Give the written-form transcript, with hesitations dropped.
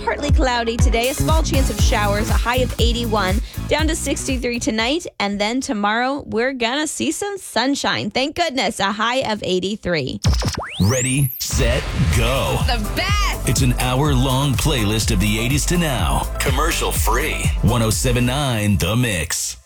partly cloudy today, a small chance of showers, a high of 81, down to 63 tonight. And then tomorrow, we're going to see some sunshine. Thank goodness, a high of 83. Ready, set, go. The best! It's an hour-long playlist of the 80s to now. Commercial free. 107.9 The Mix.